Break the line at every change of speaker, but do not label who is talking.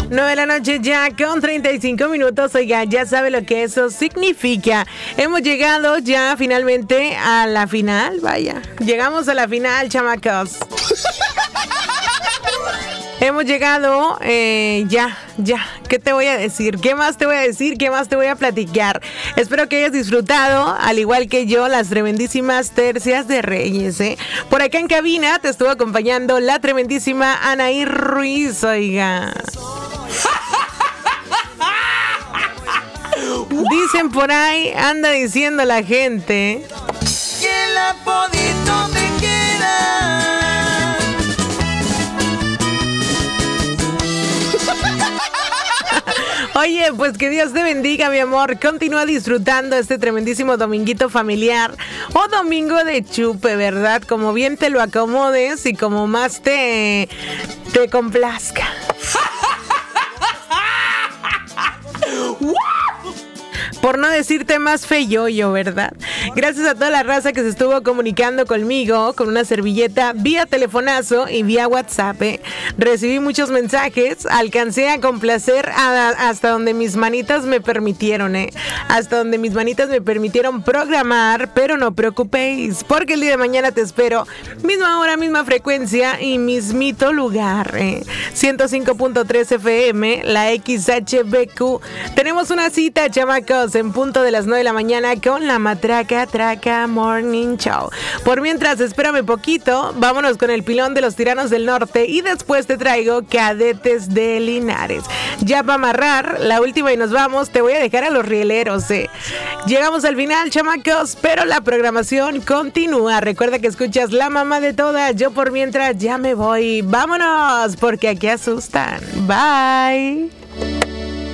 9 de la noche ya con 35 minutos. Oiga, ya sabe lo que eso significa. Hemos llegado ya finalmente a la final. Vaya, llegamos a la final, chamacos. Hemos llegado, ya. ¿Qué te voy a decir? ¿Qué más te voy a decir? ¿Qué más te voy a platicar? Espero que hayas disfrutado, al igual que yo, las tremendísimas tercias de Reyes, ¿eh? Por acá en cabina te estuvo acompañando la tremendísima Anaí Ruiz, oiga. Dicen por ahí, anda diciendo la gente,
que el apodito te quiera.
Oye, pues que Dios te bendiga, mi amor. Continúa disfrutando este tremendísimo dominguito familiar o domingo de chupe, ¿verdad? Como bien te lo acomodes y como más te complazca. Por no decirte más feyoyo, ¿verdad? Gracias a toda la raza que se estuvo comunicando conmigo con una servilleta vía telefonazo y vía WhatsApp. Recibí muchos mensajes, alcancé a complacer hasta donde mis manitas me permitieron, hasta donde mis manitas me permitieron programar, pero no preocupéis, porque el día de mañana te espero, misma hora, misma frecuencia y mismito lugar, 105.3 FM, la XHBQ. Tenemos una cita, chamacos, en punto de las 9 de la mañana con la Matraca Traca Morning Show. Por mientras, espérame poquito, vámonos con el pilón de los Tiranos del Norte y después te traigo Cadetes de Linares. Ya para amarrar, la última y nos vamos, te voy a dejar a los rieleros, Llegamos al final, chamacos, pero la programación continúa. Recuerda que escuchas la mamá de todas. Yo por mientras ya me voy. Vámonos, porque aquí asustan. Bye.